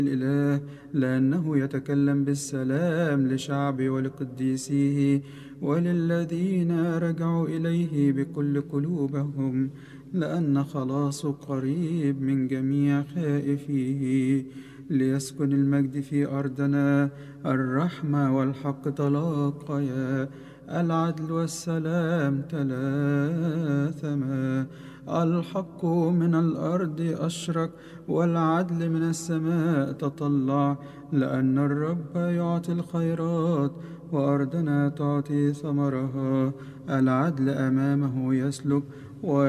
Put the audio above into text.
الإله، لأنه يتكلم بالسلام لشعبه ولقديسيه وللذين رجعوا إليه بكل قلوبهم، لأن خلاصه قريب من جميع خائفيه. ليسكن المجد في أرضنا، الرحمة والحق تلاقيا، العدل والسلام تلاثما. الحق من الأرض أشرق، والعدل من السماء تطلع، لأن الرب يعطي الخيرات وأرضنا تعطي ثمرها. العدل أمامه يسلك